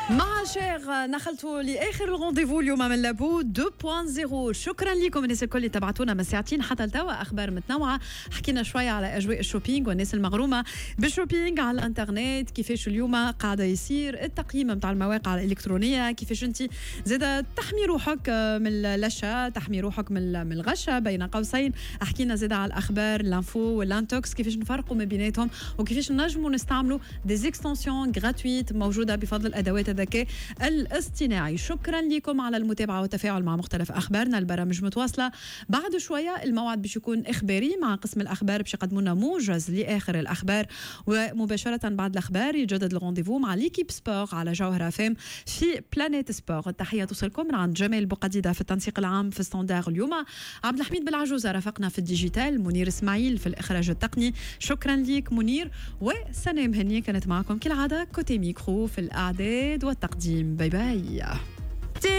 مع شير نخلتوا لاخر الرونديفو اليوم من لابو 2.0. شكرا لكم الناس الكل اللي تبعتونا من ساعتين حتى لتوا اخبار متنوعه. حكينا شويه على اجواء الشوبينج والناس المغرومه بالشوبينج على الانترنت، كيفاش اليوم قاعده يصير التقييم نتاع المواقع الالكترونيه، كيفاش انت زاده تحمي روحك من اللشا، تحمي روحك من الغشه بين قوسين. حكينا زاده على الاخبار الانفو والانتوكس، كيفاش نفرقوا ما بيناتهم وكيفاش نجموا نستعملوا دي اكستنسيون غراتويت موجوده بفضل الادوات الذكاء الاصطناعي. شكرا لكم على المتابعه والتفاعل مع مختلف اخبارنا. البرامج متواصله بعد شويه، الموعد باش يكون اخباري مع قسم الاخبار باش يقدموا لنا موجز لاخر الاخبار، ومباشره بعد الاخبار يجدد الرونديفو مع ليكيب سبور على جوهره فام في بلانيت سبور. التحيه توصلكم من عند جمال بوقديده في التنسيق العام في ستاندار. اليوم عبد الحميد بالعجوزه رافقنا في الديجيتال، منير اسماعيل في الاخراج التقني. شكرا ليك منير، وسنة مهنيه كانت معكم كالعاده كوتي ميكرو في الاعداد والتقديم. باي باي.